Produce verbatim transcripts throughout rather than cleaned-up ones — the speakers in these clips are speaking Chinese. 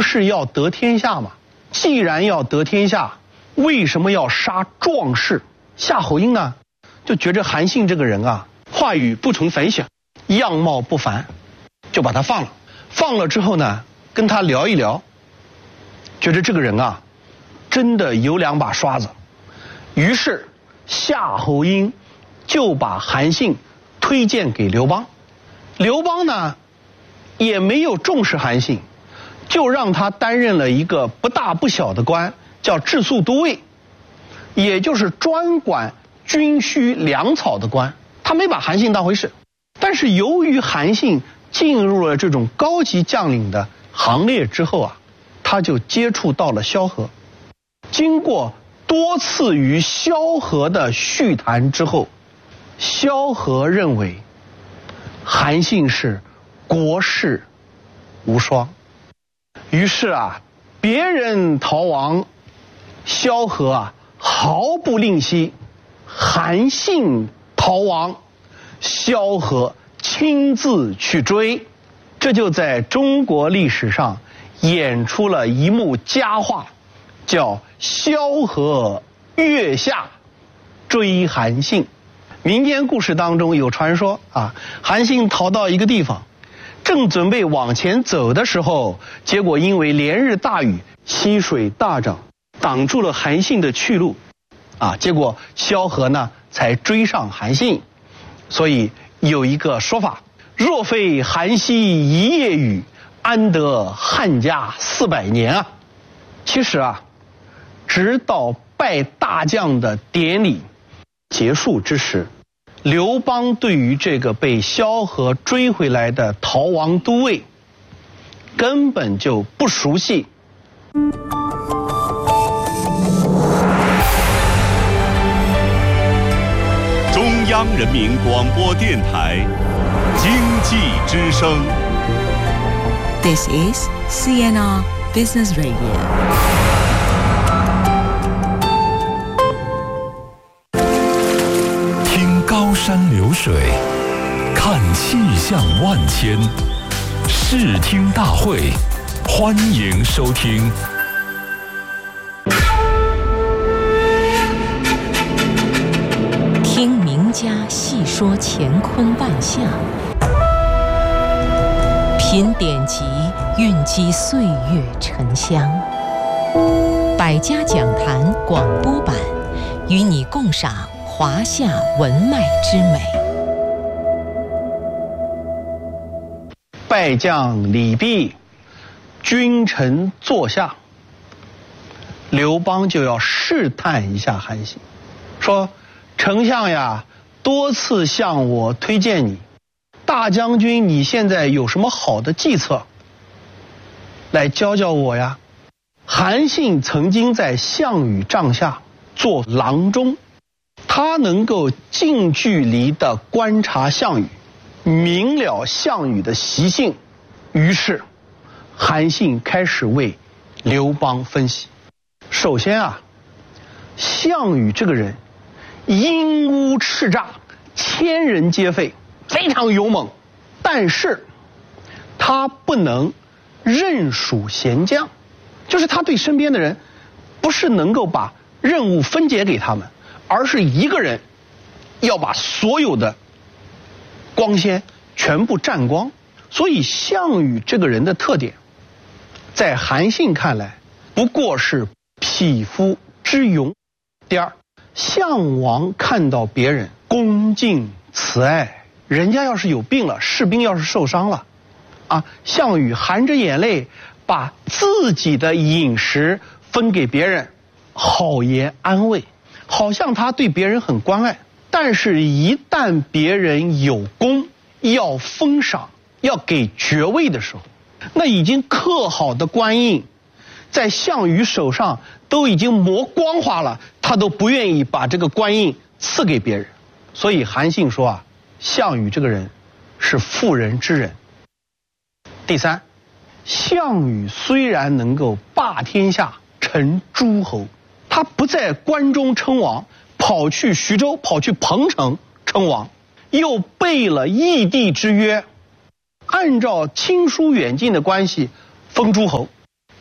是要得天下吗？既然要得天下，为什么要杀壮士？夏侯婴呢，就觉着韩信这个人啊，话语不同凡响，样貌不凡，就把他放了。放了之后呢，跟他聊一聊，觉得这个人啊，真的有两把刷子。于是夏侯婴就把韩信推荐给刘邦。刘邦呢，也没有重视韩信，就让他担任了一个不大不小的官，叫治粟都尉，也就是专管军需粮草的官。他没把韩信当回事。但是由于韩信进入了这种高级将领的行列之后啊，他就接触到了萧何。经过多次与萧何的叙谈之后，萧何认为韩信是国士无双。于是啊，别人逃亡，萧何啊毫不吝惜；韩信逃亡，萧何亲自去追。这就在中国历史上演出了一幕佳话，叫萧何月下追韩信。民间故事当中有传说啊，韩信逃到一个地方，正准备往前走的时候，结果因为连日大雨，溪水大涨，挡住了韩信的去路啊，结果萧何呢才追上韩信。所以有一个说法，若非韩熙一夜雨，安得汉家四百年啊。其实啊，直到拜大将的典礼结束之时，刘邦对于这个被萧何追回来的逃亡都尉根本就不熟悉。 中央人民广播电台经济之声。 This is C N R Business Radio。 高山流水，看气象万千，视听大会，欢迎收听。 听名家细说乾坤万象，品典籍，蕴积岁月沉香。百家讲坛广播版，与你共赏华夏文脉之美。 拜将礼毕，君臣坐下。刘邦就要试探一下韩信，说：“丞相呀，多次向我推荐你，大将军，你现在有什么好的计策？来教教我呀。”韩信曾经在项羽帐下做郎中。他能够近距离地观察项羽，明了项羽的习性。于是韩信开始为刘邦分析。首先啊，项羽这个人阴污叱咤，千人皆废，非常勇猛，但是他不能任属贤将，就是他对身边的人不是能够把任务分解给他们，而是一个人要把所有的光鲜全部占光。所以项羽这个人的特点，在韩信看来不过是匹夫之勇。第二，项王看到别人恭敬慈爱，人家要是有病了，士兵要是受伤了啊，项羽含着眼泪把自己的饮食分给别人，好言安慰，好像他对别人很关爱。但是一旦别人有功，要封赏，要给爵位的时候，那已经刻好的官印在项羽手上都已经磨光滑了，他都不愿意把这个官印赐给别人。所以韩信说啊，项羽这个人是妇人之仁。第三，项羽虽然能够霸天下，成诸侯，他不在关中称王，跑去徐州，跑去彭城称王，又背了义帝之约，按照亲疏远近的关系封诸侯。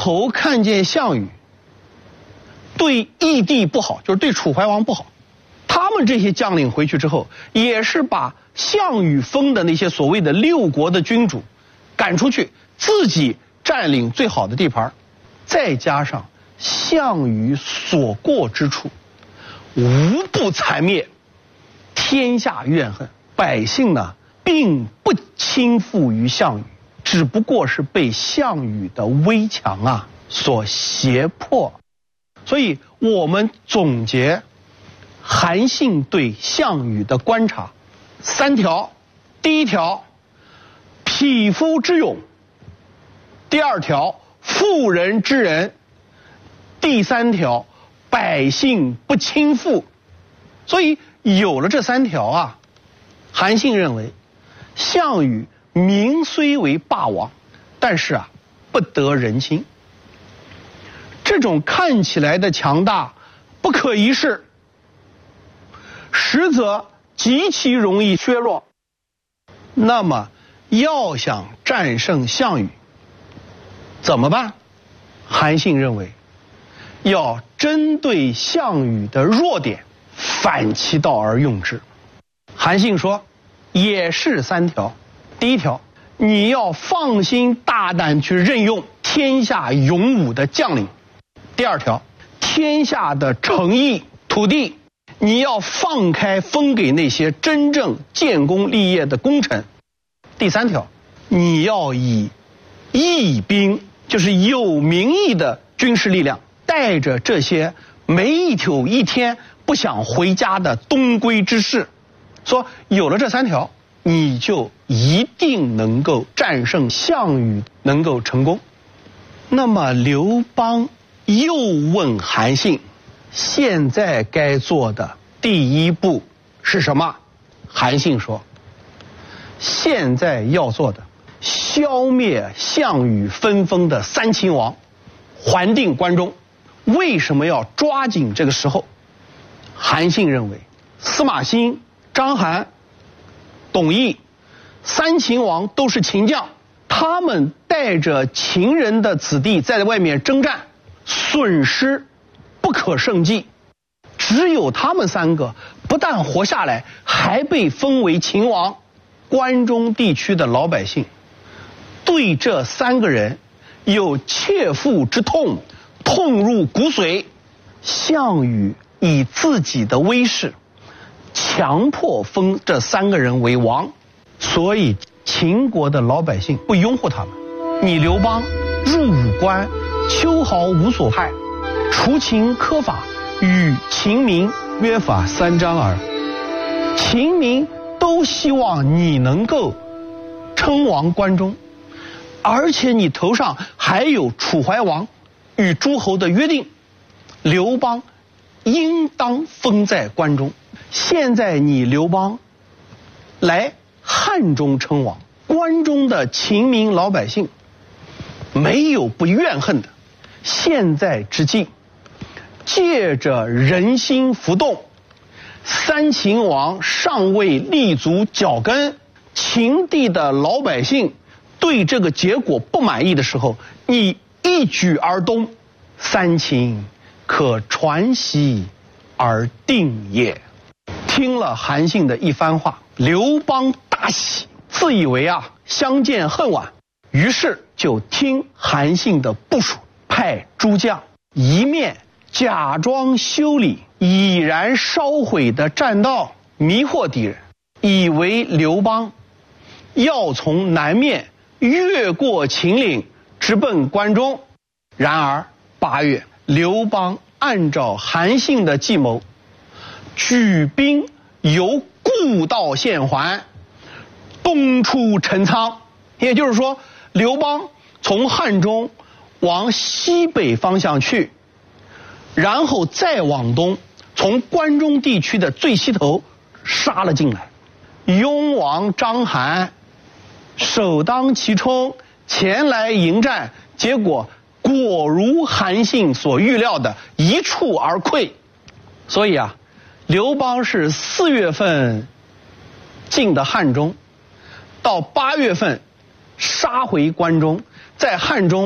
侯看见项羽对义帝不好，就是对楚怀王不好，他们这些将领回去之后，也是把项羽封的那些所谓的六国的君主赶出去，自己占领最好的地盘，再加上项羽所过之处无不残灭，天下怨恨。百姓呢并不倾覆于项羽，只不过是被项羽的威强啊所胁迫。所以我们总结韩信对项羽的观察三条：第一条，匹夫之勇；第二条，妇人之仁；第三条，百姓不倾覆。所以有了这三条啊，韩信认为项羽名虽为霸王，但是啊不得人心。这种看起来的强大不可一世，实则极其容易削弱。那么要想战胜项羽怎么办？韩信认为要针对项羽的弱点，反其道而用之。韩信说也是三条：第一条，你要放心大胆去任用天下勇武的将领；第二条，天下的城邑土地你要放开分给那些真正建功立业的功臣；第三条，你要以义兵，就是有名义的军事力量，带着这些没一宿一天不想回家的东归之士，说有了这三条，你就一定能够战胜项羽，能够成功。那么刘邦又问韩信，现在该做的第一步是什么？韩信说，现在要做的，消灭项羽分封的三秦王，还定关中。为什么要抓紧这个时候？韩信认为司马欣、章邯、董翳三秦王都是秦将，他们带着秦人的子弟在外面征战，损失不可胜计。只有他们三个不但活下来，还被封为秦王。关中地区的老百姓对这三个人有切肤之痛，痛入骨髓。项羽以自己的威势强迫封这三个人为王，所以秦国的老百姓不拥护他们。你刘邦入武关，秋毫无所害，除秦苛法，与秦民约法三章耳。秦民都希望你能够称王关中，而且你头上还有楚怀王与诸侯的约定，刘邦应当封在关中。现在你刘邦来汉中称王，关中的秦民老百姓没有不怨恨的。现在之计，借着人心浮动，三秦王尚未立足脚跟，秦地的老百姓对这个结果不满意的时候，你一举而东，三秦可传习而定也。听了韩信的一番话，刘邦大喜，自以为啊相见恨晚，于是就听韩信的部署，派诸将一面假装修理已然烧毁的栈道，迷惑敌人，以为刘邦要从南面越过秦岭直奔关中。然而八月，刘邦按照韩信的计谋，举兵由故道县还，东出陈仓。也就是说，刘邦从汉中往西北方向去，然后再往东，从关中地区的最西头杀了进来。雍王章邯首当其冲前来迎战，结果果如韩信所预料的一触而溃。所以啊，刘邦是四月份进的汉中，到八月份杀回关中，在汉中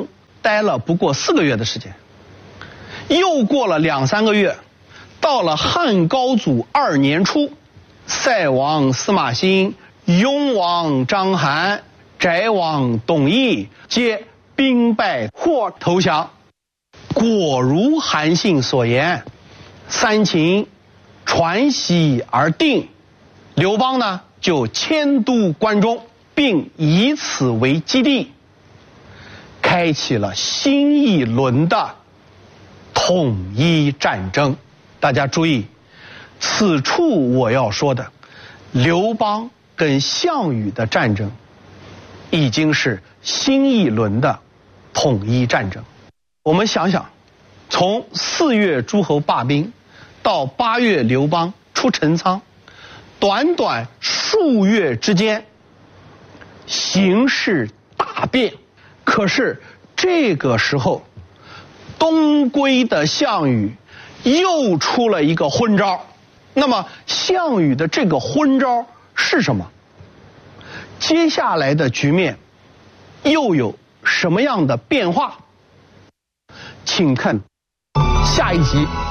待了不过四个月的时间。又过了两三个月，到了汉高祖二年初，塞王司马欣、雍王章邯、翟王董翳皆兵败或投降。果如韩信所言，三秦传习而定，刘邦呢就迁都关中，并以此为基地，开启了新一轮的统一战争。大家注意，此处我要说的，刘邦跟项羽的战争已经是新一轮的统一战争。我们想想，从四月诸侯罢兵到八月刘邦出陈仓，短短数月之间，形势大变。可是这个时候，东归的项羽又出了一个昏招。那么项羽的这个昏招是什么？接下来的局面又有什么样的变化？请看下一集。